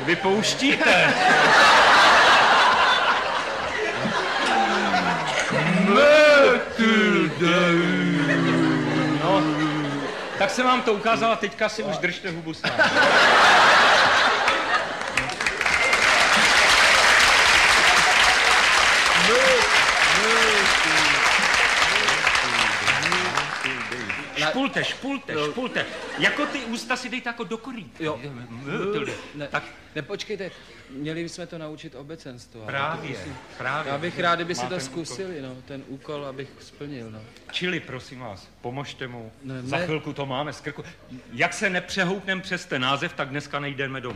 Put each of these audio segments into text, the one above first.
vypouštíte. No, tak jsem vám to ukázal a teďka si už držte hubu sám. Špulte. Jako ty ústa si dejte jako do korýtka. Jo. Ne, počkejte, měli bychom to naučit obecenstvo. Právě. Já bych rád, kdyby si to zkusili, no, ten úkol, abych splnil, no. Čili, prosím vás, pomožte mu. Ne. Za chvilku to máme z krku. Jak se nepřehoupnem přes ten název, tak dneska nejdeme domů.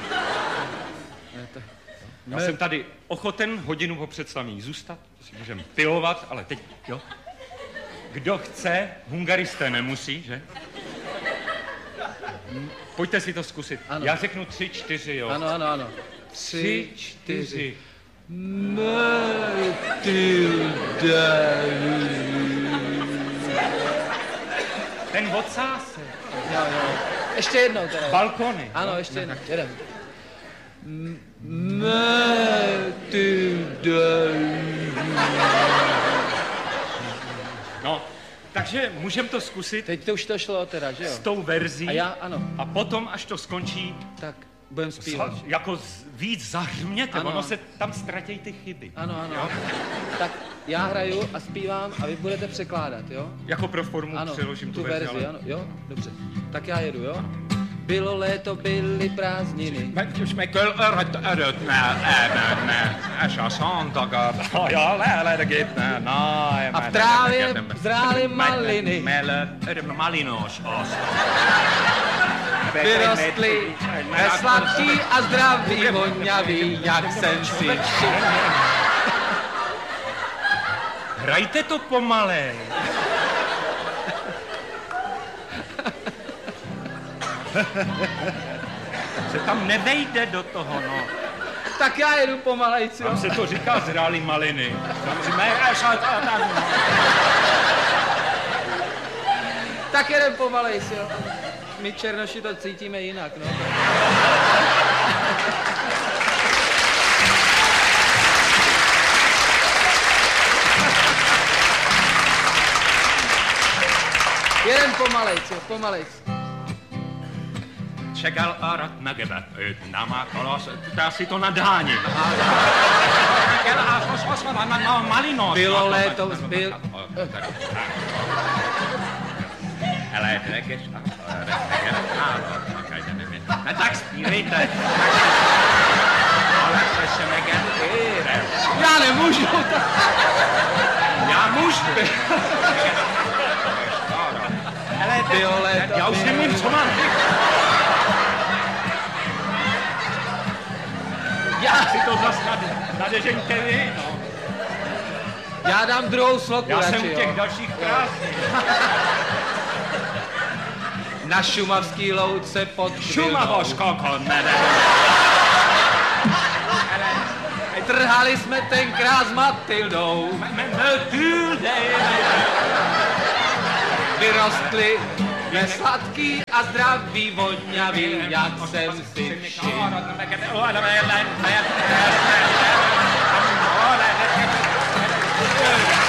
Já jsem tady ochoten hodinu po představení zůstat, to si můžeme pilovat, ale teď, jo. Kdo chce, hungaristé nemusí, že? Pojďte si to zkusit. Ano. Já řeknu 3, 4, jo. Ano. 3, 4. Ten odsásek. Jo. Ještě jednou teda. Balkony. Ano, ještě jednou. Jedem. No, takže můžeme to zkusit. Teď to už to šlo teda, že jo? S tou verzí. A já, ano. A potom, až to skončí, Tak, budem zpívat. jako víc zahřměte, Ano. ono se tam ztratějí ty chyby. Ano. Jo? Tak já hraju a zpívám a vy budete překládat, jo? Jako pro formu Ano, přeložím tu verzi, ale... ano, jo? Dobře. Tak já jedu, jo? Bylo léto, byly prázdniny. A v trávě zrály maliny. Vyrostly sladký a zdravý, voňavý, jak jsem si všiml. Hrajte to pomalej. Se tam nevejde do toho, no. Tak já jedu pomalejc, jo? Tam se to říká zrály maliny. Tak jedem pomalejc, jo? My černoši to cítíme jinak, no. Jeden pomalejc, jo, pomalejc. Čekal arat na gebe, náma kolos, dá si to na dáni. Malino. Bylo léto, byl... Ne tak zpívejte. Ale se se megentýre. Já nemůžu. Já můžu. Bylo léto, já už nevím, co mám. Já si to zase nadežeňte vy, no. Já dám druhou sloku, Já radši, jsem u těch jo. dalších krásných. Na šumavský louce pod Šumavoško, konene. Trhali jsme tenkrát s Matildou. Vyrostli sladký a zdravý, voňavý, jak jsem si všiml. Yeah.